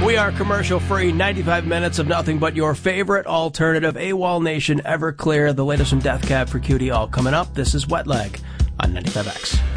We are commercial-free, 95 minutes of nothing but your favorite alternative. AWOL Nation, Everclear, the latest from Death Cab for Cutie, all coming up. This is Wet Leg on 95X.